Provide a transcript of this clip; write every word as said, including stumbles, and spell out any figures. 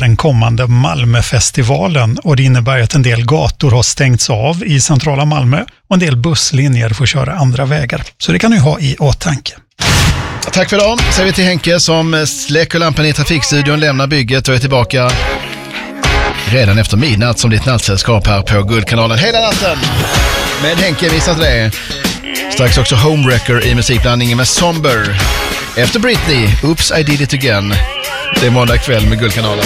den kommande Malmöfestivalen, och det innebär att en del gator har stängts av i centrala Malmö och en del busslinjer får köra andra vägar. Så det kan du ha i åtanke. Tack för idag, säger vi till Henke som släcker lampan i trafikstudion, lämnar bygget och är tillbaka redan efter midnatt som ditt nattsällskap här på Guldkanalen hela natten. Med Henke, visat det. Strax också Homewrecker i musikblandningen med Somber. Efter Britney, Oops I Did It Again. Det är måndag kväll med Guldkanalen.